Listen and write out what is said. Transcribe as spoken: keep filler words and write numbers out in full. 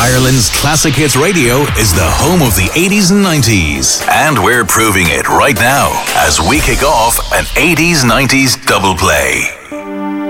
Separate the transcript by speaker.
Speaker 1: Ireland's classic hits radio is the home of the eighties and nineties. And we're proving it right now as we kick off an eighties nineties double play.